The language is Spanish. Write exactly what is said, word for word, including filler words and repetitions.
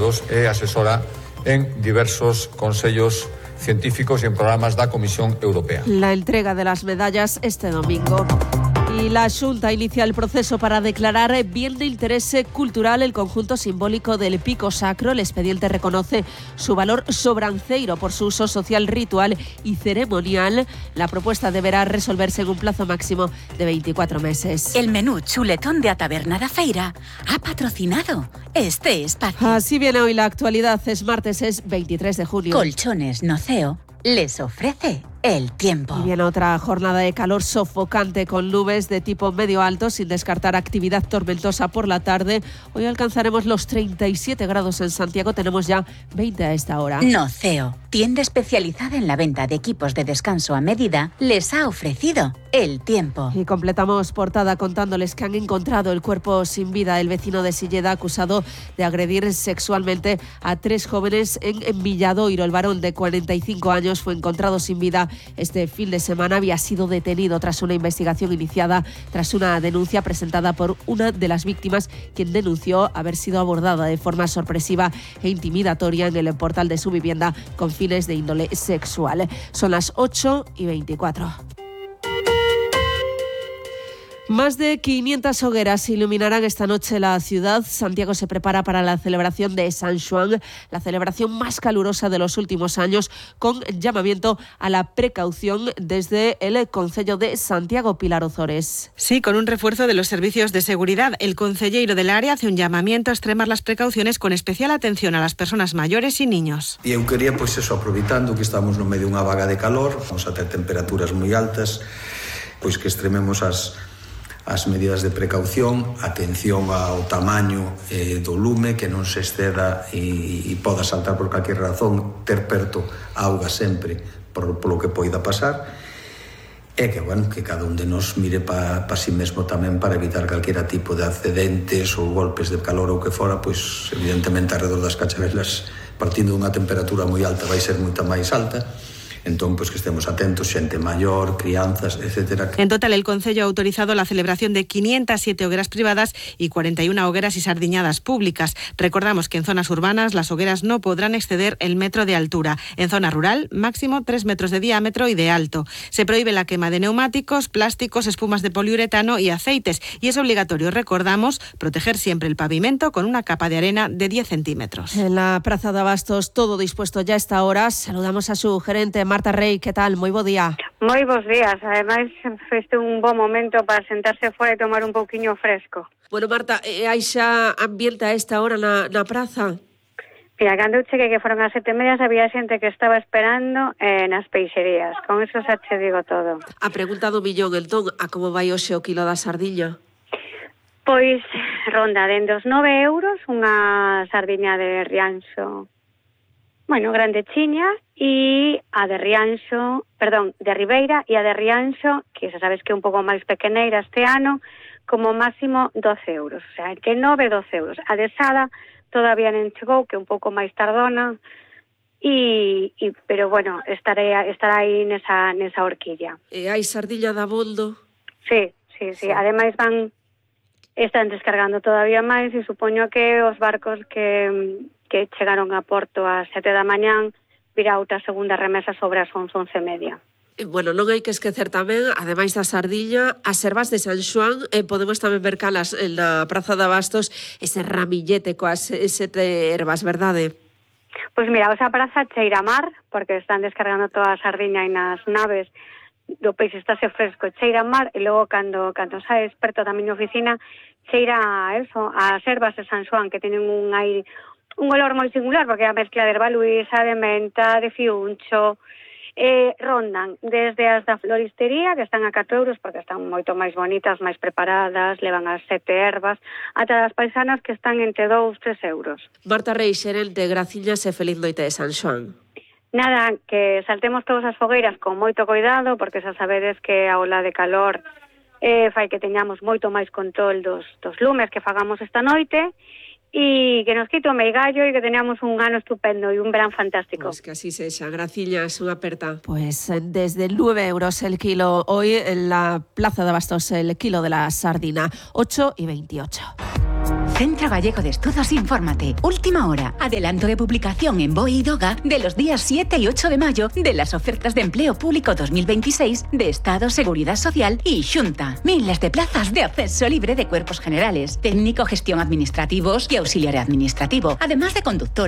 estudios e asesora en diversos consellos científicos y en programas da Comisión Europea. La entrega de las medallas este domingo. Y la Xunta inicia el proceso para declarar bien de interés cultural el conjunto simbólico del Pico Sacro. El expediente reconoce su valor sobranceiro por su uso social, ritual y ceremonial. La propuesta deberá resolverse en un plazo máximo de veinticuatro meses. El menú chuletón de a Taberna da Feira ha patrocinado este espacio. Así viene hoy la actualidad. Es martes, es veintitrés de julio. Colchones Noceo les ofrece el tiempo. Y viene otra jornada de calor sofocante con nubes de tipo medio alto, sin descartar actividad tormentosa por la tarde. Hoy alcanzaremos los treinta y siete grados en Santiago, tenemos ya veinte a esta hora. Noceo, tienda especializada en la venta de equipos de descanso a medida, les ha ofrecido el tiempo. Y completamos portada contándoles que han encontrado el cuerpo sin vida. El vecino de Silleda, acusado de agredir sexualmente a tres jóvenes en, en Villadoiro. El varón de cuarenta y cinco años fue encontrado sin vida este fin de semana. Había sido detenido tras una investigación iniciada tras una denuncia presentada por una de las víctimas, quien denunció haber sido abordada de forma sorpresiva e intimidatoria en el portal de su vivienda con fines de índole sexual. Son las ocho y veinticuatro. Más de quinientas hogueras iluminarán esta noche la ciudad. Santiago se prepara para la celebración de San Xoán, la celebración más calurosa de los últimos años, con llamamiento a la precaución desde el Concello de Santiago. Pilar Ozores. Sí, con un refuerzo de los servicios de seguridad. El concelleiro del área hace un llamamiento a extremar las precauciones con especial atención a las personas mayores y niños. E eu quería, pois eso, aproveitando que estamos no medio dunha vaga de calor, vamos a ter temperaturas moi altas, pois que extrememos as as medidas de precaución, atención ao tamaño eh, do lume, que non se exceda e, e poda saltar por calquer razón, ter perto auga sempre por, por lo que poida pasar, e que, bueno, que cada un de nos mire para pa si mesmo tamén para evitar calquera tipo de accidentes ou golpes de calor ou que fora, pois evidentemente alrededor das Cachabelas, partindo dunha temperatura moi alta, vai ser moita máis alta. Entón, pues que estemos atentos, xente maior, crianzas, etcétera. En total, el Concello ha autorizado la celebración de quinientas siete hogueras privadas y cuarenta y una hogueras y sardiñadas públicas. Recordamos que en zonas urbanas las hogueras no podrán exceder el metro de altura. En zona rural, máximo tres metros de diámetro y de alto. Se prohíbe la quema de neumáticos, plásticos, espumas de poliuretano y aceites. Y es obligatorio, recordamos, proteger siempre el pavimento con una capa de arena de diez centímetros. En la Praza de Abastos, todo dispuesto ya a esta hora. Saludamos a su gerente, Marta Rey, que tal? Moi bo día. Moi bos días, ademais feste un bo momento para sentarse fora e tomar un pouquiño fresco. Bueno, Marta, eh, hai xa ambiente a esta hora na, na praza? Mira, cando eu cheguei que foron as sete e media, había xente que estaba esperando eh, nas peixerías, con eso xa che digo todo. A pregunta do millón, entón, a como vai hoxe o kilo da sardiña? Pois ronda dende os nove euros unha sardiña de Rianxo, bueno, grande chiña, e a de Rianxo, perdón, de Ribeira, e a de Rianxo, que xa sabes que é un pouco máis pequeneira este ano, como máximo doce euros, o sea, que nove, doce euros. A de Sada todavía non chegou, que é un pouco máis tardona, e, e pero bueno, estaré, estará aí nesa, nesa horquilla. E hai sardiña da Boldo? Sí, sí, sí, sí. Ademais van, están descargando todavía máis, e supoño que os barcos que... que chegaron a Porto ás sete da mañán, virá outra segunda remesa sobre as once, once e media. Bueno, non hai que esquecer tamén, ademais da sardiña, as ervas de San Xoán, eh, podemos tamén ver calas en na Praza de Abastos, ese ramillete coas sete ervas, verdade? Pois mira, esa praza cheira a mar, porque están descargando toda a sardiña e nas naves do peixe estáse fresco, cheira a mar, e logo cando, cando sae experto da miña oficina, cheira a eso, as ervas de San Xoán, que teñen un aire, un olor moi singular, porque é a mezcla de herbaluísa, de menta, de fiuncho, eh, rondan desde as da floristería, que están a catro euros, porque están moito máis bonitas, máis preparadas, levan as sete ervas, ata as paisanas que están entre dous, tres euros. Marta Rey, xerente, graciñas e feliz noite de San Xoán. Nada, que saltemos todas as fogueiras con moito cuidado, porque xa sabedes que a ola de calor eh, fai que teñamos moito máis control dos, dos lumes que fagamos esta noite, e que nos quito o meigallo e que teníamos un ano estupendo e un verán fantástico. Pues que así sexa, graciñas, unha aperta. Pues desde nueve euros el kilo, hoy en la Plaza de Abastos el kilo de la sardina, ocho y veintiocho. Centro Gallego de Estudos Infórmate. Última hora. Adelanto de publicación en B O E y Doga de los días siete y ocho de mayo de las ofertas de empleo público dos mil veintiséis de Estado, Seguridad Social y Xunta. Miles de plazas de acceso libre de cuerpos generales, técnico, gestión administrativos y auxiliar administrativo, además de conductor